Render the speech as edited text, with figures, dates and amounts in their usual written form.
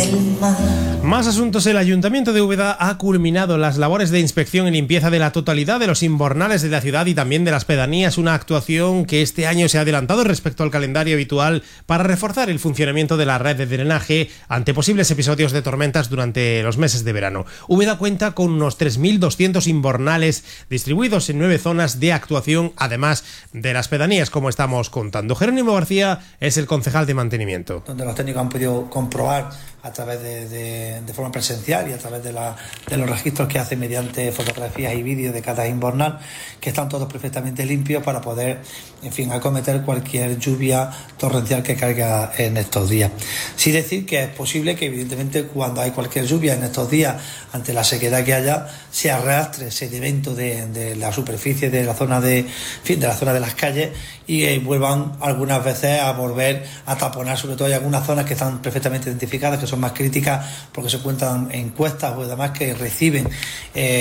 Más asuntos. El Ayuntamiento de Úbeda ha culminado las labores de inspección y limpieza de la totalidad de los invernales de la ciudad y también de las pedanías, una actuación que este año se ha adelantado respecto al calendario habitual para reforzar el funcionamiento de la red de drenaje ante posibles episodios de tormentas durante los meses de verano. Úbeda cuenta con unos 3.200 invernales distribuidos en 9 zonas de actuación, además de las pedanías, como estamos contando. Jerónimo García es el concejal de mantenimiento. Donde los técnicos han podido comprobar a través de forma presencial y a través de los registros que hacen mediante fotografías y vídeos de cada invernal, que están todos perfectamente limpios para poder, acometer cualquier lluvia torrencial que caiga en estos días. Sí decir que es posible que, evidentemente, cuando hay cualquier lluvia en estos días, ante la sequedad que haya, se arrastre sedimento de la superficie de la zona de la zona de las calles y vuelvan algunas veces a volver a taponar. Sobre todo hay algunas zonas que están perfectamente identificadas, que son más críticas porque se cuentan en encuestas o demás que reciben